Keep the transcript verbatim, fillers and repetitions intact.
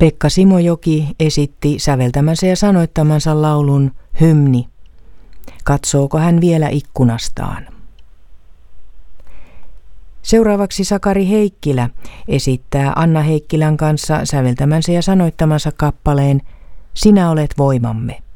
Pekka Simojoki esitti säveltämänsä ja sanoittamansa laulun Hymni. Katsooko hän vielä ikkunastaan? Seuraavaksi Sakari Heikkilä esittää Anna Heikkilän kanssa säveltämänsä ja sanoittamansa kappaleen Sinä olet voimamme.